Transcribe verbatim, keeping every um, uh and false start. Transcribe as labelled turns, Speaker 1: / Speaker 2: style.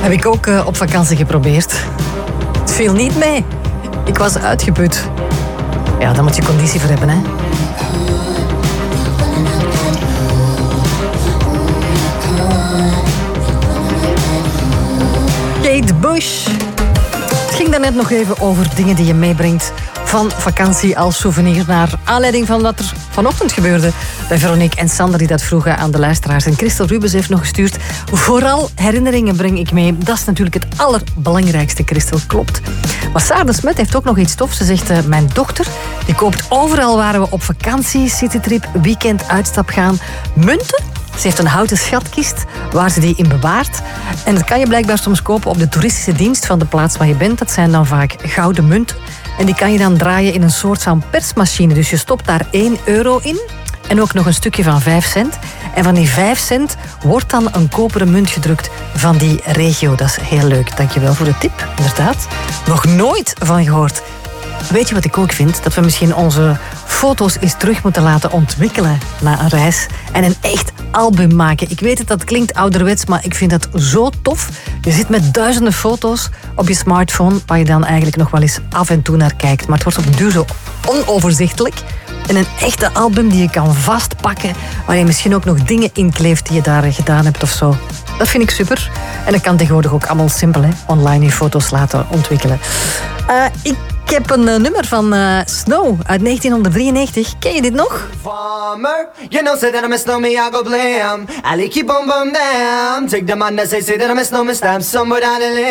Speaker 1: Heb ik ook uh, op vakantie geprobeerd. Het viel niet mee. Ik was uitgeput. Ja, daar moet je conditie voor hebben, hè. Kate Bush. Het ging daarnet nog even over dingen die je meebrengt van vakantie als souvenir, naar aanleiding van wat er vanochtend gebeurde bij Veronique en Sander, die dat vroegen aan de luisteraars. En Christel Rubens heeft nog gestuurd: vooral herinneringen breng ik mee. Dat is natuurlijk het allerbelangrijkste, Christel. Klopt. Maar Saar de Smet heeft ook nog iets tofs. Ze zegt: uh, mijn dochter die koopt overal waar we op vakantie, citytrip, weekend, uitstap gaan, munten. Ze heeft een houten schatkist waar ze die in bewaart. En dat kan je blijkbaar soms kopen op de toeristische dienst van de plaats waar je bent. Dat zijn dan vaak gouden munten. En die kan je dan draaien in een soort van persmachine. Dus je stopt daar één euro in. En ook nog een stukje van vijf cent. En van die vijf cent wordt dan een koperen munt gedrukt van die regio. Dat is heel leuk. Dankjewel voor de tip. Inderdaad. Nog nooit van gehoord. Weet je wat ik ook vind? Dat we misschien onze foto's eens terug moeten laten ontwikkelen na een reis. En een echt album maken. Ik weet het, dat klinkt ouderwets, maar ik vind dat zo tof. Je zit met duizenden foto's op je smartphone, waar je dan eigenlijk nog wel eens af en toe naar kijkt. Maar het wordt op de duur zo onoverzichtelijk. En een echte album die je kan vastpakken, waar je misschien ook nog dingen inkleeft die je daar gedaan hebt of zo. Dat vind ik super. En dat kan tegenwoordig ook allemaal simpel, hè? Online je foto's laten ontwikkelen. Uh, ik Ik heb een uh, nummer van uh, Snow uit negentien drieënnegentig. Ken je dit nog?
Speaker 2: Farmer, you know say that I'm a snowman, I go blam. I like keep on bum bam. Take the man that say say that I'm a snowman, stamp somewhere down the lane.